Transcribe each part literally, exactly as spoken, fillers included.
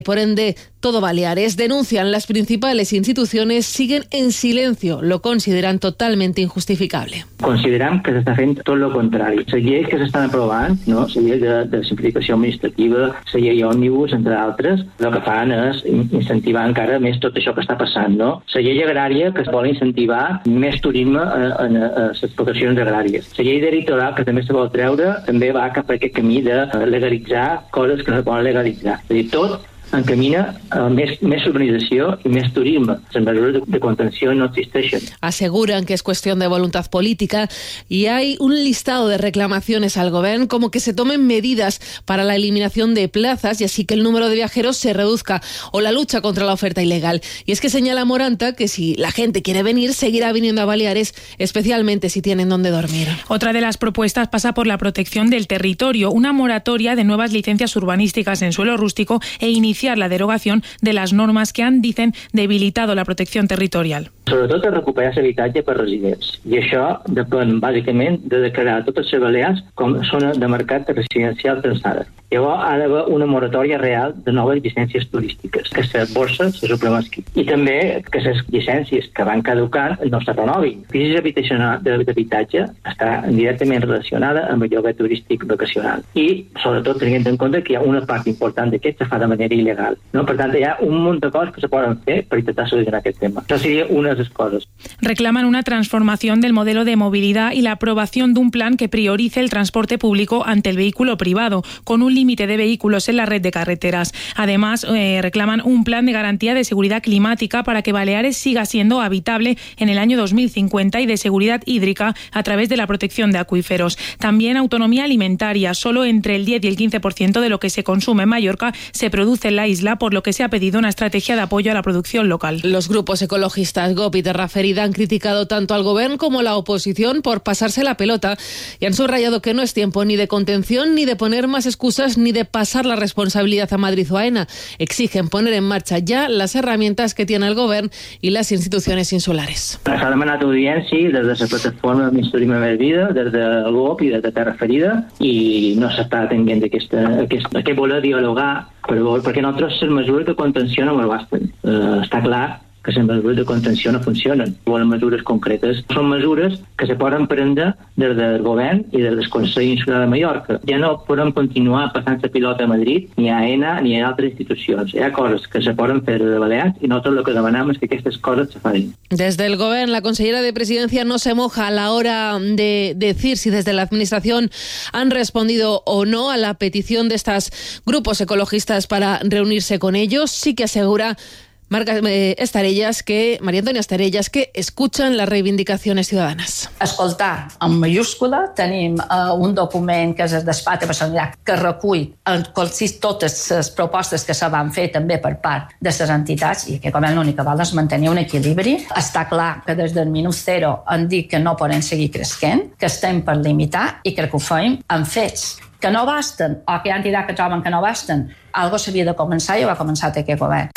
Por ende, todo Baleares. Denuncian las principales instituciones, siguen en silencio, lo consideran totalmente injustificable. Consideram que s'està fent tot el contrari. Les lleis que s'estan aprovant, no? La llei de, de simplificació administrativa, la llei òmnibus, entre altres, el que fan és incentivar encara més tot això que està passant, no? La llei agrària, que es vol incentivar més turisme en, en, en les explotacions agràries. La llei de litoral, que també se vol treure, també va cap a aquest camí de legalitzar coses que no es poden legalitzar. És a dir, tot encamina a més, més urbanització i més turisme. Les mesures de, de contenció no existeixen. Aseguran que es cuestión de voluntad política y hay un listado de reclamaciones al gobierno como que se tomen medidas para la eliminación de plazas y así que el número de viajeros se reduzca o la lucha contra la oferta ilegal. Y es que señala Moranta que si la gente quiere venir, seguirá viniendo a Baleares, especialmente si tienen donde dormir. Otra de las propuestas pasa por la protección del territorio, una moratoria de nuevas licencias urbanísticas en suelo rústico e iniciar la derogación de las normas que han, dicen, debilitado la protección territorial. Sobretot a recuperar l'habitatge per residents. I això depèn, bàsicament, de declarar totes les Balears com zona de mercat residencial tensada. Llavors ha d'haver una moratòria real de noves llicències turístiques, que les borses se supremasquin. I també que les llicències que van caducar no se renovin. La crisi habitacional d'habitatge està directament relacionada amb el lloguer turístic vacacional. I, sobretot, tenint en compte que hi ha una part important d'aquest que fa de manera il·legal. No? Per tant, hi ha un munt de coses que se poden fer per intentar solucionar aquest tema. Això seria una de les coses. Reclaman una transformación del modelo de movilidad y la aprobación de un plan que priorice el transporte público ante el vehículo privado, con un límite de vehículos en la red de carreteras. Además, eh, reclaman un plan de garantía de seguridad climática para que Baleares siga siendo habitable en el año dos mil cincuenta y de seguridad hídrica a través de la protección de acuíferos. También autonomía alimentaria. Solo entre el diez y el quince por ciento de lo que se consume en Mallorca se produce en la isla, por lo que se ha pedido una estrategia de apoyo a la producción local. Los grupos ecologistas G O P y Terra Ferida han criticado tanto al gobierno como a la oposición por pasarse la pelota y han subrayado que no es tiempo ni de contención, ni de poner más excusas, ni de pasar la responsabilidad a Madrid o a AENA. Exigen poner en marcha ya las herramientas que tiene el gobierno y las instituciones insulares. S'ha demanat audiència des de la plataforma de Turisme Més Vida, des del G O P i des de Terra Ferida, i no s'està atenent aquesta, aquesta, aquest voler dialogar, però, perquè nosaltres les mesures de contenció no ens basten. Uh, està clar que les mesures de contenció no funcionen. Volen mesures concretes. Són mesures que se poden prendre des del govern i des del Consell Insular de Mallorca. Ja no podem continuar passant la pilota a Madrid, ni a AENA, ni a altres institucions. Hi ha coses que se poden fer de Balears i nosaltres el que demanam és que aquestes coses se facin. Desde el gobierno, la consellera de Presidencia no se moja a la hora de decir si desde la Administración han respondido o no a la petición de estos grupos ecologistas para reunirse con ellos. Sí que asegura Marca eh, Estarellas que, María Antonia Estarellas, que escuchan las reivindicaciones ciudadanas. Escoltar, en mayúscula, tenim uh, un document que és el despatx personal que recull en totes les propostes que se van fer també per part de les entitats i que com l'únic que vol és mantenir un equilibri. Està clar que des del minut zero han dit que no podem seguir creixent, que estem per limitar i que ho fem amb fets. Que no basten o que hi ha entitats que troben que no basten, algo s'havia de començar i ho va començar aquest govern.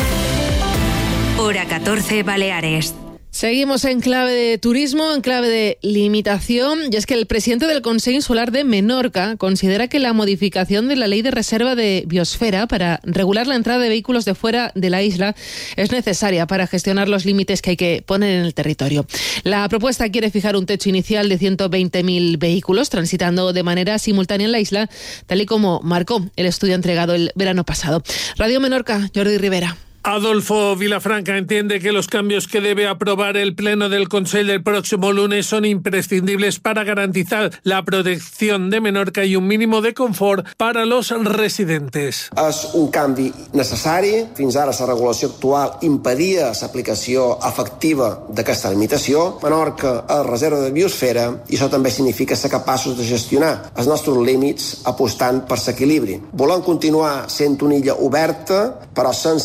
Hora catorce, Baleares. Seguimos en clave de turismo, en clave de limitación, y es que el presidente del Consejo Insular de Menorca considera que la modificación de la ley de reserva de biosfera para regular la entrada de vehículos de fuera de la isla es necesaria para gestionar los límites que hay que poner en el territorio. La propuesta quiere fijar un techo inicial de ciento veinte mil vehículos transitando de manera simultánea en la isla, tal y como marcó el estudio entregado el verano pasado. Radio Menorca, Jordi Rivera. Adolfo Vilafranca entiende que los cambios que debe aprobar el Pleno del Consell del próximo lunes son imprescindibles para garantizar la protección de Menorca y un mínimo de confort para los residentes. És un canvi necessari. Fins ara la regulació actual impedia l'aplicació efectiva d'aquesta limitació. Menorca és reserva de biosfera i això també significa ser capaços de gestionar els nostres límits apostant per l'equilibri. Volem continuar sent una illa oberta, però sense renunciar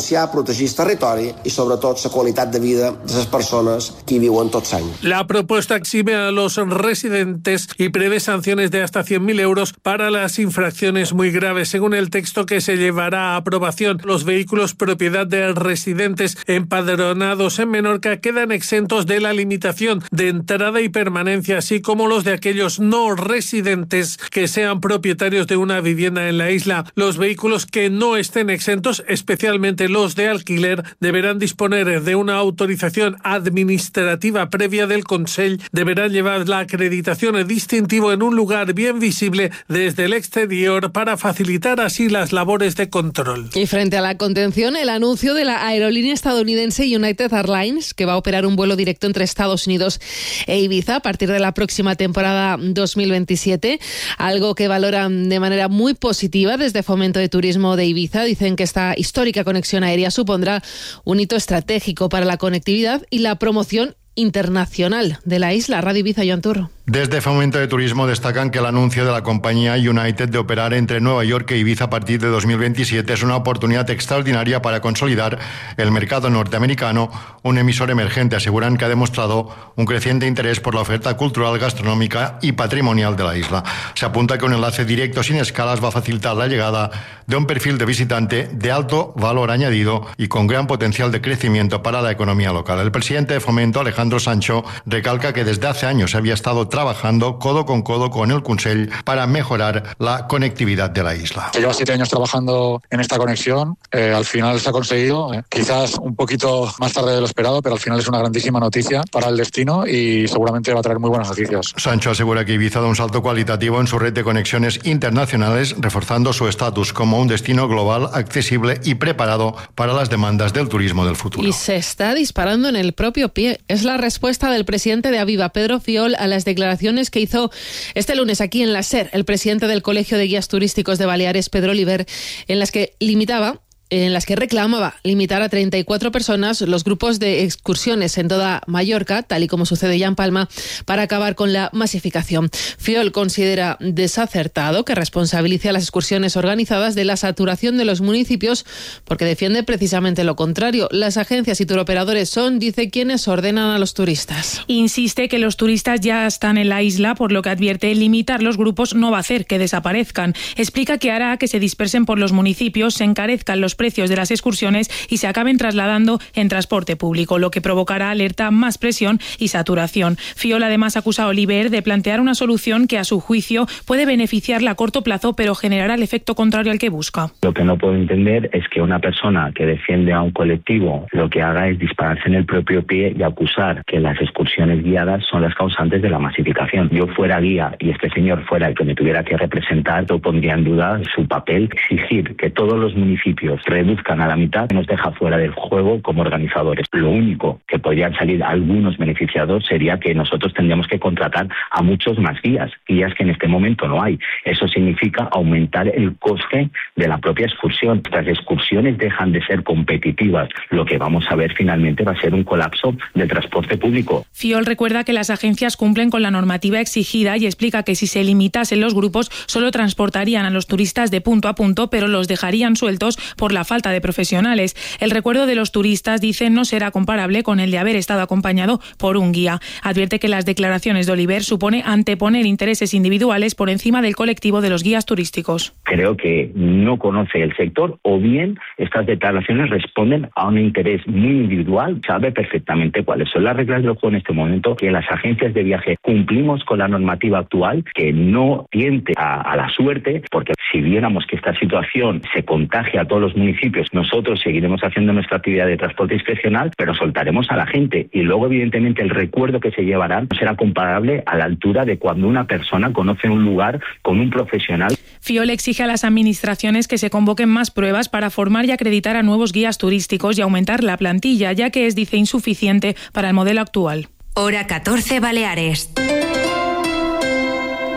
potenciar, protegir el territori i sobretot la qualitat de vida de les persones que hi viuen tots l'any. La propuesta exime a los residentes y prevé sanciones de hasta cien mil euros para las infracciones muy graves. Según el texto que se llevará a aprobación, los vehículos propiedad de residentes empadronados en Menorca quedan exentos de la limitación de entrada y permanencia, así como los de aquellos no residentes que sean propietarios de una vivienda en la isla. Los vehículos que no estén exentos, especialmente los de alquiler, deberán disponer de una autorización administrativa previa del Consell, deberán llevar la acreditación distintivo en un lugar bien visible desde el exterior para facilitar así las labores de control. Y frente a la contención, el anuncio de la aerolínea estadounidense United Airlines, que va a operar un vuelo directo entre Estados Unidos e Ibiza a partir de la próxima temporada dos mil veintisiete, algo que valoran de manera muy positiva desde Fomento de Turismo de Ibiza. Dicen que esta histórica conexión aérea supondrá un hito estratégico para la conectividad y la promoción internacional de la isla. Radio Ibiza, Joan Turro. Desde Fomento de Turismo destacan que el anuncio de la compañía United de operar entre Nueva York e Ibiza a partir de dos mil veintisiete es una oportunidad extraordinaria para consolidar el mercado norteamericano, un emisor emergente. Aseguran que ha demostrado un creciente interés por la oferta cultural, gastronómica y patrimonial de la isla. Se apunta que un enlace directo sin escalas va a facilitar la llegada de un perfil de visitante de alto valor añadido y con gran potencial de crecimiento para la economía local. El presidente de Fomento, Alejandro Sancho, recalca que desde hace años se había estado trabajando codo con codo con el Consell para mejorar la conectividad de la isla. Se lleva siete años trabajando en esta conexión, eh, al final se ha conseguido, eh, quizás un poquito más tarde de lo esperado, pero al final es una grandísima noticia para el destino y seguramente va a traer muy buenas noticias. Sancho asegura que Ibiza da un salto cualitativo en su red de conexiones internacionales, reforzando su estatus como un destino global, accesible y preparado para las demandas del turismo del futuro. Y se está disparando en el propio pie. Es la respuesta del presidente de Aviva, Pedro Fiol, a las declaraciones que hizo este lunes aquí en la SER el presidente del Colegio de Guías Turísticos de Baleares, Pedro Oliver, en las que limitaba en las que reclamaba limitar a treinta y cuatro personas los grupos de excursiones en toda Mallorca, tal y como sucede ya en Palma, para acabar con la masificación. Fiol considera desacertado que responsabilice a las excursiones organizadas de la saturación de los municipios, porque defiende precisamente lo contrario. Las agencias y turoperadores son, dice, quienes ordenan a los turistas. Insiste que los turistas ya están en la isla, por lo que advierte limitar los grupos no va a hacer que desaparezcan. Explica que hará que se dispersen por los municipios, se encarezcan los precios de las excursiones y se acaben trasladando en transporte público, lo que provocará alerta, más presión y saturación. Fiol además acusa a Oliver de plantear una solución que a su juicio puede beneficiarla a corto plazo, pero generará el efecto contrario al que busca. Lo que no puedo entender es que una persona que defiende a un colectivo lo que haga es dispararse en el propio pie y acusar que las excursiones guiadas son las causantes de la masificación. Yo fuera guía y este señor fuera el que me tuviera que representar, yo pondría en duda su papel. Exigir que todos los municipios reduzcan a la mitad nos deja fuera del juego como organizadores. Lo único que podrían salir algunos beneficiados sería que nosotros tendríamos que contratar a muchos más guías, guías que en este momento no hay. Eso significa aumentar el coste de la propia excursión. Las excursiones dejan de ser competitivas. Lo que vamos a ver finalmente va a ser un colapso del transporte público. Fiol recuerda que las agencias cumplen con la normativa exigida y explica que si se limitasen los grupos solo transportarían a los turistas de punto a punto, pero los dejarían sueltos por la falta de profesionales. El recuerdo de los turistas, dice, no será comparable con el de haber estado acompañado por un guía. Advierte que las declaraciones de Oliver supone anteponer intereses individuales por encima del colectivo de los guías turísticos. Creo que no conoce el sector o bien estas declaraciones responden a un interés muy individual. Sabe perfectamente cuáles son las reglas del juego en este momento, que las agencias de viaje cumplimos con la normativa actual, que no tiente a, a la suerte, porque si viéramos que esta situación se contagia a todos los municipios, nosotros seguiremos haciendo nuestra actividad de transporte discrecional, pero soltaremos a la gente y luego evidentemente el recuerdo que se llevará no será comparable a la altura de cuando una persona conoce un lugar con un profesional. Fiol exige a las administraciones que se convoquen más pruebas para formar y acreditar a nuevos guías turísticos y aumentar la plantilla, ya que es, dice, insuficiente para el modelo actual. Hora catorce, Baleares.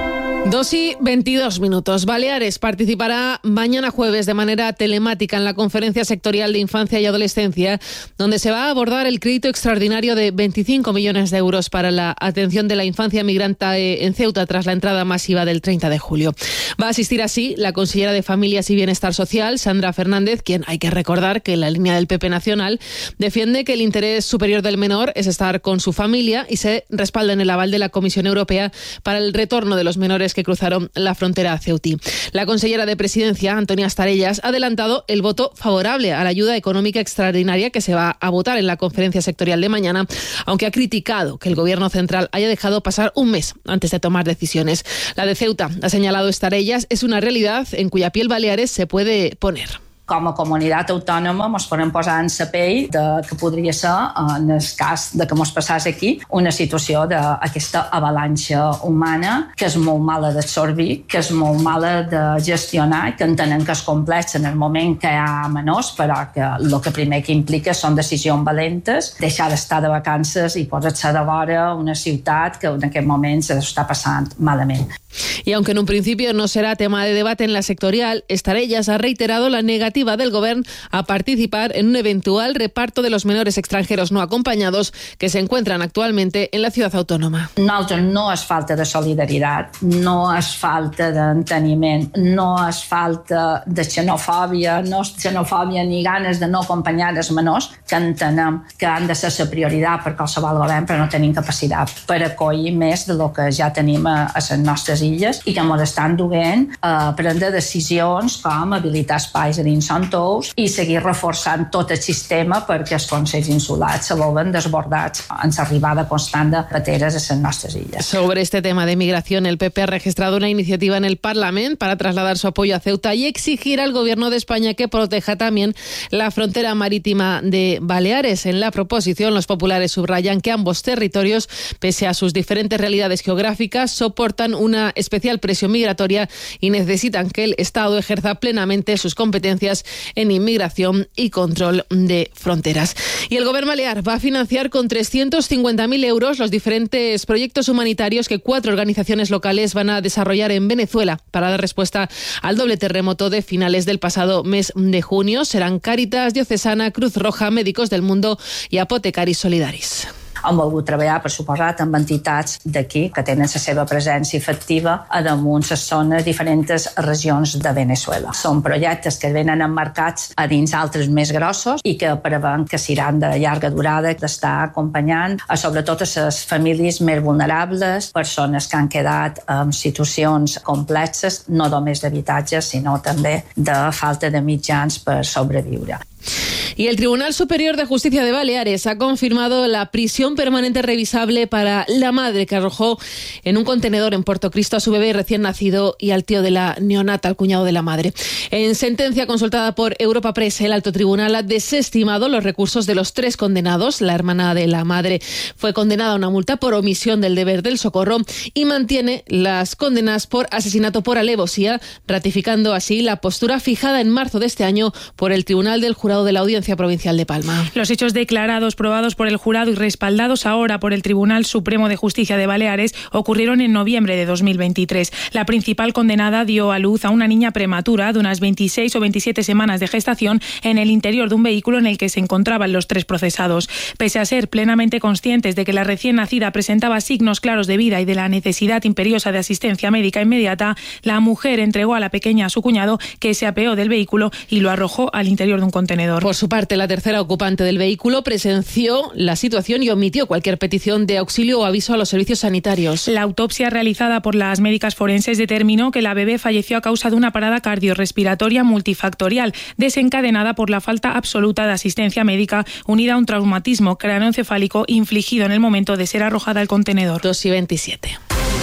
dos y veintidós minutos. Baleares participará mañana jueves de manera telemática en la Conferencia Sectorial de Infancia y Adolescencia, donde se va a abordar el crédito extraordinario de veinticinco millones de euros para la atención de la infancia migrante en Ceuta tras la entrada masiva del treinta de julio. Va a asistir así la consellera de Familias y Bienestar Social, Sandra Fernández, quien hay que recordar que en la línea del P P nacional defiende que el interés superior del menor es estar con su familia y se respalda en el aval de la Comisión Europea para el retorno de los menores que cruzaron la frontera ceutí. La consellera de Presidencia, Antonia Starellas, ha adelantado el voto favorable a la ayuda económica extraordinaria que se va a votar en la conferencia sectorial de mañana, aunque ha criticado que el Gobierno central haya dejado pasar un mes antes de tomar decisiones. La de Ceuta, ha señalado Starellas, es una realidad en cuya piel Baleares se puede poner. Com a comunitat autònoma ens podem posar en la pell de que podria ser, en el cas de que ens passés aquí, una situació d'aquesta avalanxa humana que és molt mala d'absorbir, que és molt mala de gestionar, que entenem que és complex en el moment que hi ha menors, però que el que primer que implica són decisions valentes, deixar d'estar de vacances i posar-se de vora una ciutat que en aquest moment s'està passant malament. Y aunque en un principio no será tema de debate en la sectorial, Starellas ha reiterado la negativa del Gobierno a participar en un eventual reparto de los menores extranjeros no acompañados que se encuentran actualmente en la ciudad autónoma. Nosaltres no és falta de solidaritat, no és falta d'enteniment, no és falta de xenofòbia, no és xenofòbia ni ganes de no acompanyar els menors, que entenem que han de ser la prioritat per qualsevol govern, però no tenim capacitat per acollir més de lo que ja tenim a, a les nostres illes i que ens estan duent a prendre decisions com habilitar espais a dins són tous i seguir reforçant tot el sistema perquè els consells insulars se veuen desbordats en l'arribada constant de pateres a les nostres illes. Sobre este tema de migración, el P P ha registrado una iniciativa en el Parlamento para trasladar su apoyo a Ceuta y exigir al Gobierno de España que proteja también la frontera marítima de Baleares. En la proposición, los populares subrayan que ambos territorios, pese a sus diferentes realidades geográficas, soportan una especial presión migratoria y necesitan que el Estado ejerza plenamente sus competencias en inmigración y control de fronteras. Y el Gobierno balear va a financiar con trescientos cincuenta mil euros los diferentes proyectos humanitarios que cuatro organizaciones locales van a desarrollar en Venezuela para dar respuesta al doble terremoto de finales del pasado mes de junio. Serán Cáritas Diocesana, Cruz Roja, Médicos del Mundo i Apotecaris Solidaris. Hem volgut treballar, per suposat, amb entitats d'aquí que tenen la seva presència efectiva a damunt les zones, diferents regions de Venezuela. Són projectes que venen emmarcats a dins altres més grossos i que prevenen que seran de llarga durada, d'estar acompanyant a sobretot a les famílies més vulnerables, persones que han quedat en situacions complexes, no només d'habitatge, sinó també de falta de mitjans per sobreviure. Y el Tribunal Superior de Justicia de Baleares ha confirmado la prisión permanente revisable para la madre que arrojó en un contenedor en Puerto Cristo a su bebé recién nacido y al tío de la neonata, al cuñado de la madre. En sentencia consultada por Europa Press, el alto tribunal ha desestimado los recursos de los tres condenados. La hermana de la madre fue condenada a una multa por omisión del deber del socorro y mantiene las condenas por asesinato por alevosía, ratificando así la postura fijada en marzo de este año por el Tribunal del Jurado de la Audiencia Provincial de Palma. Los hechos declarados, probados por el jurado y respaldados ahora por el Tribunal Supremo de Justicia de Baleares ocurrieron en noviembre de dos mil veintitrés. La principal condenada dio a luz a una niña prematura de unas veintiséis o veintisiete semanas de gestación en el interior de un vehículo en el que se encontraban los tres procesados. Pese a ser plenamente conscientes de que la recién nacida presentaba signos claros de vida y de la necesidad imperiosa de asistencia médica inmediata, la mujer entregó a la pequeña a su cuñado, que se apeó del vehículo y lo arrojó al interior de un contenedor. Por su parte, la tercera ocupante del vehículo presenció la situación y omitió cualquier petición de auxilio o aviso a los servicios sanitarios. La autopsia realizada por las médicas forenses determinó que la bebé falleció a causa de una parada cardiorrespiratoria multifactorial desencadenada por la falta absoluta de asistencia médica unida a un traumatismo craneoencefálico infligido en el momento de ser arrojada al contenedor. dos y veintisiete.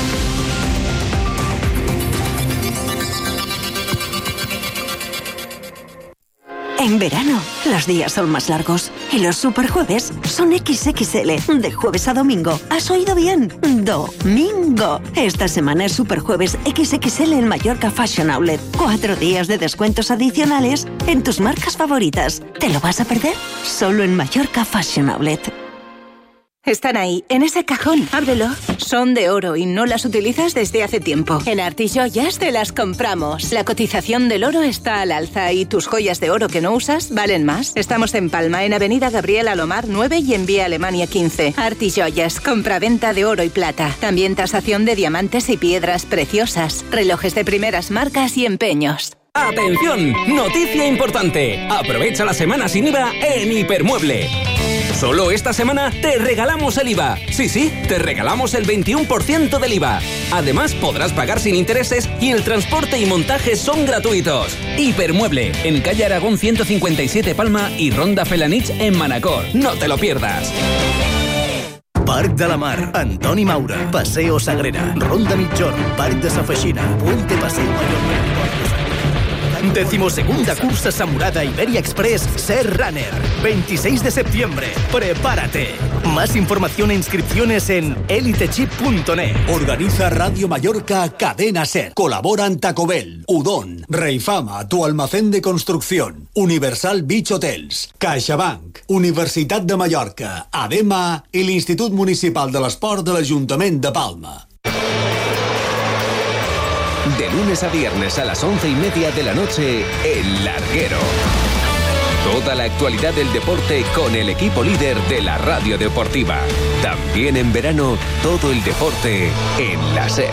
En verano, los días son más largos y los superjueves son equis equis ele, de jueves a domingo. ¿Has oído bien? ¡Domingo! Esta semana es superjueves equis equis ele en Mallorca Fashion Outlet. Cuatro días de descuentos adicionales en tus marcas favoritas. ¿Te lo vas a perder? Solo en Mallorca Fashion Outlet. Están ahí, en ese cajón. Ábrelo. Son de oro y no las utilizas desde hace tiempo. En Artisjoyas te las compramos. La cotización del oro está al alza y tus joyas de oro que no usas valen más. Estamos en Palma, en Avenida Gabriel Alomar nueve y en Vía Alemania quince. Artisjoyas, compra-venta de oro y plata. También tasación de diamantes y piedras preciosas. Relojes de primeras marcas y empeños. ¡Atención! Noticia importante. Aprovecha la semana sin I V A en Hipermueble. Solo esta semana te regalamos el I V A. Sí, sí, te regalamos el veintiuno por ciento del I V A. Además, podrás pagar sin intereses y el transporte y montaje son gratuitos. Hipermueble, en calle Aragón ciento cincuenta y siete Palma y Ronda Felanich en Manacor. No te lo pierdas. Parc de la Mar, Antoni Maura, Paseo Sagrera, Ronda Mitjorn, Parc de Sa Feixina, Puente Paseo Mayor. Decimosegunda cursa Samurada Iberia Express Ser Runner. veintiséis de septiembre. Prepárate. Más información e inscripciones en elitechip punto net. Organiza Radio Mallorca Cadena Ser. Colaboran Taco Bell, Udon, Reifama, tu almacén de construcción, Universal Beach Hotels, CaixaBank, Universitat de Mallorca, ADEMA i l'Institut Municipal de l'Esport de l'Ajuntament de Palma. De lunes a viernes a las once y media de la noche, El Larguero. Toda la actualidad del deporte con el equipo líder de la radio deportiva. También en verano, todo el deporte en la SER.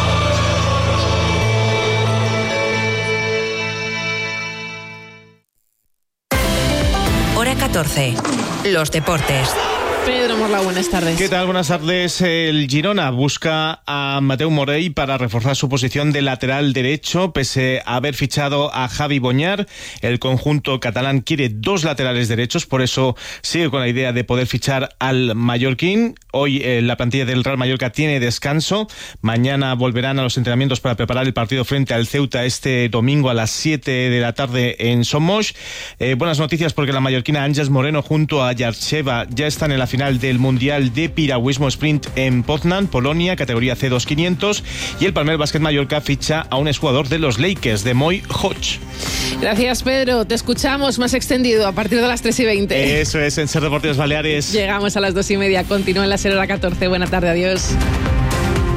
Hora catorce. Los deportes. Pedro Morla, buenas tardes. ¿Qué tal? Buenas tardes. El Girona busca a Mateu Morey para reforzar su posición de lateral derecho, pese a haber fichado a Javi Boñar. El conjunto catalán quiere dos laterales derechos, por eso sigue con la idea de poder fichar al mallorquín. Hoy eh, la plantilla del Real Mallorca tiene descanso. Mañana volverán a los entrenamientos para preparar el partido frente al Ceuta este domingo a las siete de la tarde en Somos. Eh, buenas noticias porque la mallorquina Ángeles Moreno junto a Yarcheva ya están en la final del Mundial de Piragüismo Sprint en Poznan, Polonia, categoría C dos quinientos, y el Palmer Básquet Mallorca ficha a un exjugador de los Lakers, de Moy Hodge. Gracias, Pedro. Te escuchamos más extendido a partir de las tres y veinte. Eso es, en SER Deportes Baleares. Llegamos a las dos y media. Continúa en la SER Hora catorce. Buena tarde, adiós.